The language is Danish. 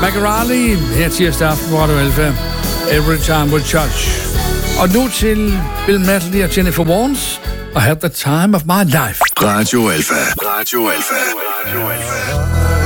Macarali her tirsdag aften på Radio Alfa. Every Time We Touch. Og nu til Bill Medley og Jennifer Warnes og Had the Time of My Life. Radio Alfa. Radio Alfa. Radio Alfa.